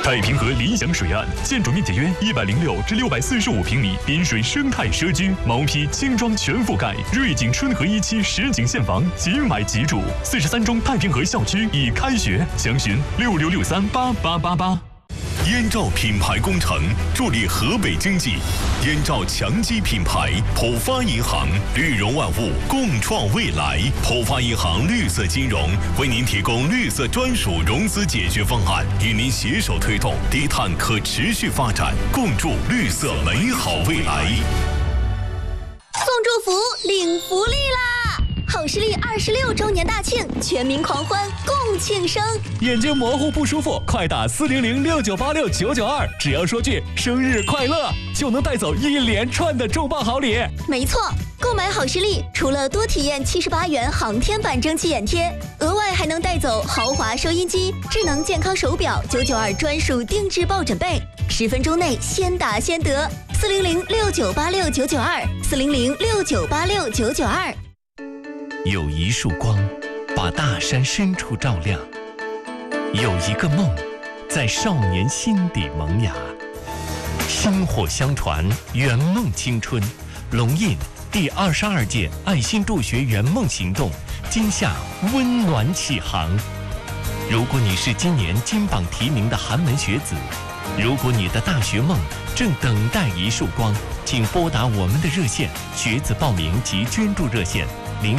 太平河理想水岸，建筑面积约106至645平米，滨水生态社区，毛坯轻装全覆盖，瑞景春和一期实景现房，即买即住。43中太平河校区已开学，详询66638888。 燕赵品牌工程助力河北经济，燕赵强基品牌，浦发银行绿融万物，共创未来。浦发银行绿色金融为您提供绿色专属融资解决方案，与您携手推动低碳可持续发展，共筑绿色美好未来。 送祝福，领福利啦！好视力26周年大庆，全民狂欢，共庆生。 眼睛模糊不舒服，快打40069869992，只要说句生日快乐，就能带走一连串的重磅好礼。 没错，购买好视力，除了多体验78元航天版蒸汽眼贴，额外还能带走豪华收音机、智能健康手表、992专属定制抱枕被，10分钟内先打先得。400698699240069869992。 有一束光，把大山深处照亮；有一个梦，在少年心底萌芽。薪火相传，圆梦青春。龙印第22届爱心助学圆梦行动今夏温暖启航。如果你是今年金榜题名的寒门学子，如果你的大学梦正等待一束光，请拨打我们的热线，学子报名及捐助热线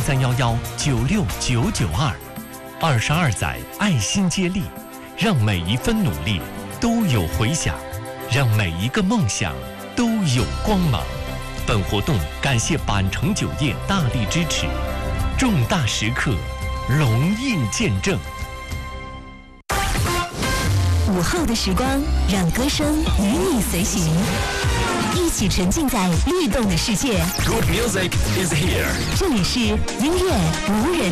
0311969992。22载爱心接力，让每一分努力都有回响，让每一个梦想都有光芒。本活动感谢板城酒业大力支持，重大时刻，龙印见证。 午后的时光，让歌声与你随行，一起沉浸在律动的世界。 Good music is here。 这里是音乐无人